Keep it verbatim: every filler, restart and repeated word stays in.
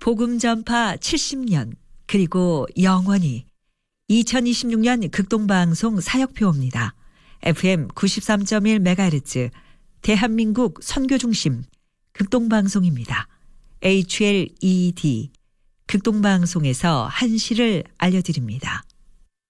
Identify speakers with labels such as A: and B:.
A: 복음 전파 칠십 년 그리고 영원히 이천이십육 년 극동방송 사역표입니다. 에프엠 구십삼 점 일 메가헤르츠 대한민국 선교중심 극동방송입니다. 에이치엘이디 극동방송에서 한시를 알려드립니다.